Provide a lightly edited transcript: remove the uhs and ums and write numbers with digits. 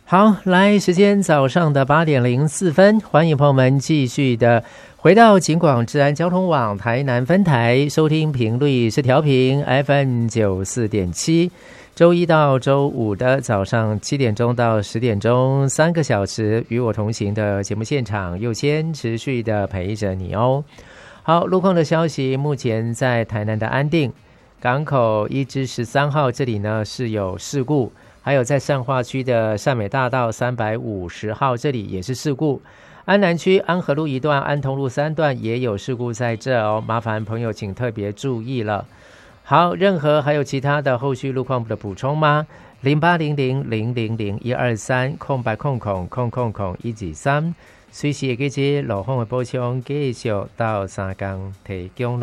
好，来时间早上的8:04，欢迎朋友们继续的回到警广治安交通网台南分台，收听频率是调频 FM94.7，周一到周五的早上7点钟到10点钟，3个小时与我同行的节目现场，又先持续的陪着你哦。好，路况的消息，目前在台南的安定港口1至13号这里呢是有事故。还有在善化区的善美大道350号这里也是事故，安南区安和路1段、安同路3段也有事故在这哦，麻烦朋友请特别注意了。好，任何还有其他的后续路况的补充吗？0800000123空白空空123，随时会记路况的补充继续到3天提供了。